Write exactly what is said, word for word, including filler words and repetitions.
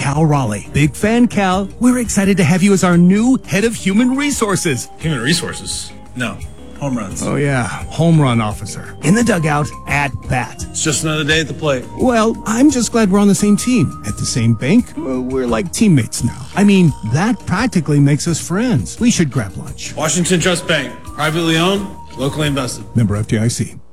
Cal Raleigh. Big fan, Cal. We're excited to have you as our new head of human resources. Human resources? No. Home runs. Oh, yeah. Home run officer. In the dugout, at bat. It's just another day at the plate. Well, I'm just glad we're on the same team. At the same bank, we're like teammates now. I mean, that practically makes us friends. We should grab lunch. Washington Trust Bank. Privately owned, locally invested. Member F D I C.